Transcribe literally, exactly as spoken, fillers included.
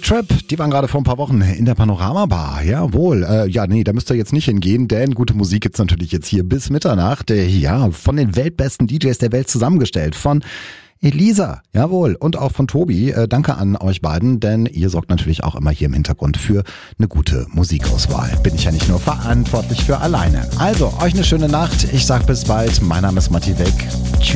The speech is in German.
Trip, die waren gerade vor ein paar Wochen in der Panorama Bar. Jawohl. Äh, ja, nee, da müsst ihr jetzt nicht hingehen, denn gute Musik gibt's natürlich jetzt hier bis Mitternacht. Äh, ja, von den weltbesten D Js der Welt zusammengestellt. Von Elisa, jawohl, und auch von Tobi. Äh, danke an euch beiden, denn ihr sorgt natürlich auch immer hier im Hintergrund für eine gute Musikauswahl. Bin ich ja nicht nur verantwortlich für alleine. Also, euch eine schöne Nacht. Ich sag bis bald. Mein Name ist Matti Weg. Tschüss.